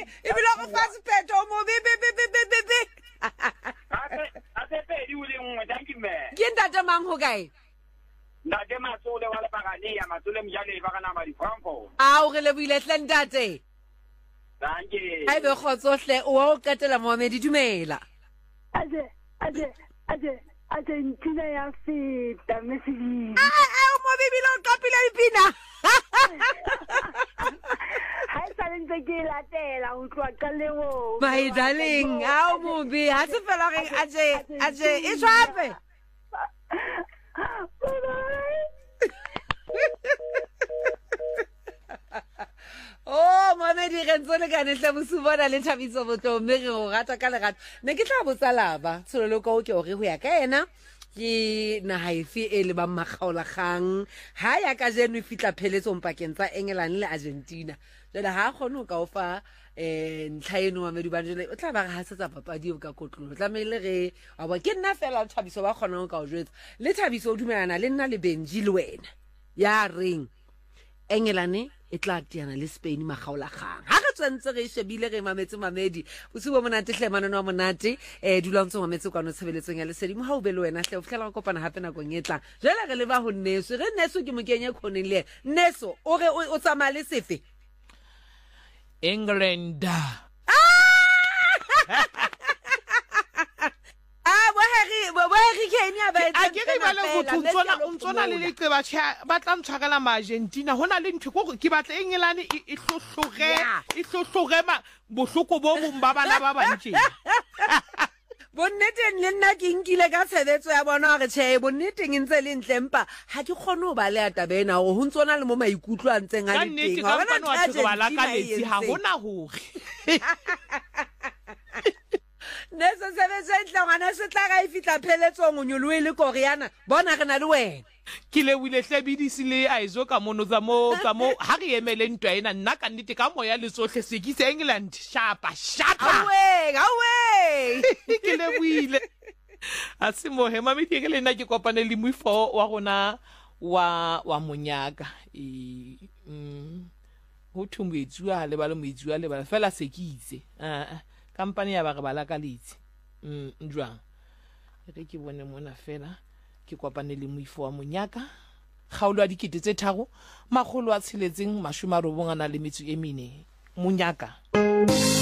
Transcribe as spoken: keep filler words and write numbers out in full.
e bile go fa sephetho mo be be be be be be a se pedi o le nngwe thank you man ke ntate mang ho kae ntate Matsole wa Lepagania Matsole Mjale ba kana ba di Frankfurt a o re le buile hle ntate thank you ai be khotsohle o wa o katela Mohammed dumela aje aje aje aje ntina ya feta mesedi a a o mo bibile o qapile ipina ha sa ntse ke latela o tloa kaleo my darling a o mo be ha se fela re aje aje e tswape oh Mohammed re ntse le ka ne tla bosubona le Thabiso botlo mme re go rata ka lerato ne ke tla botsa laba tsholo ko ke o re ho ya ka ena ke na haifi e le ba makgaola gang ha ya ka jeno e fitla pheletsong pakeng tsa England le Argentina jela ha khone ka ofa eh ntlhaeno wa medu banjele o tla ba ga hasetsa papadi o ka kotlolo tlamele re wa ba ke nna fela Thabiso ba khona ka o jwetsa le Thabiso o dumelana le nna le Benji le wena ya ring England e tla tiana le Spain magaola gang ha re tswentse re shebile re mametse mamedi o se bo monate hle manano wa monate eh dulang tsoma mametse kwano tshebeletsong ya lesedi mo ha o be le wena hle o fihlela go kopana hape na go nyetla jela re le ba ho Neso re Neso ke mo kenya khoneng le Neso o re o tsamaya le sefe England a ke re ba le go tsona o tsona le le qeba tsha ba tla ntshwarela ma Argentina hona le ntwe go ke batla England e hlohloge e hlohloge ma bohloko bo bong ba bana ba bantse bonneteng le nna ke nkile ka tshebetso ya bona re tshe bonneteng ntse le ntlempa ha ke khone ho ba le atabena go ho ntsona le mo maikutlo a ntseng a le teng ga bona wa tshego ba la ka letsi ha hona hore Neso sebetsa ntla ngwana se tla ga e fitla pheletsong o nyoloe le Koreana bona re na le wena ke le wile hlebidisi le aizo ka mono tsa mo tsa mo ha re emele ntwa ena nna ka nnete ka moya le tsohle se ke se England shapa shapa awe awe ke le wile a se mo he mami ke le nna ke kopane le muifo wa gona wa wa monyaka e mm ho thumetsua le ba le moitsua le ba fela se ke itse a company ya ba re bala ka letsi mm njwang re ke bone mona fela ke kopane le moifo wa monyaka kgaolo a dikete tse tharo magolo a tsheletseng mashome a robong a na le metso e mene monyaka